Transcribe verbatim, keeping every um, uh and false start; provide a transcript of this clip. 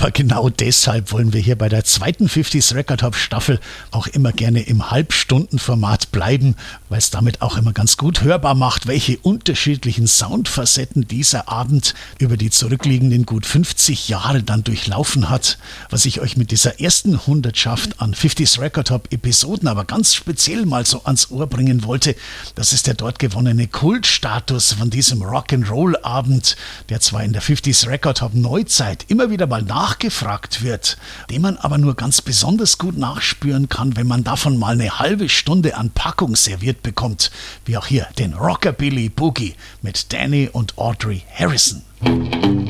Aber genau deshalb wollen wir hier bei der zweiten fünfziger Record Hop Staffel auch immer gerne im Halbstundenformat bleiben, weil es damit auch immer ganz gut hörbar macht, welche unterschiedlichen Soundfacetten dieser Abend über die zurückliegenden gut fünfzig Jahre dann durchlaufen hat. Was ich euch mit dieser ersten Hundertschaft an fünfziger Record Hop Episoden aber ganz speziell mal so ans Ohr bringen wollte, das ist der dort gewonnene Kultstatus von diesem Rock'n'Roll-Abend, der zwar in der fünfziger Record Hop Neuzeit immer wieder mal nachgefragt wird, den man aber nur ganz besonders gut nachspüren kann, wenn man davon mal eine halbe Stunde an Packung serviert bekommt, wie auch hier den Rockabilly Boogie mit Danny und Audrey Harrison.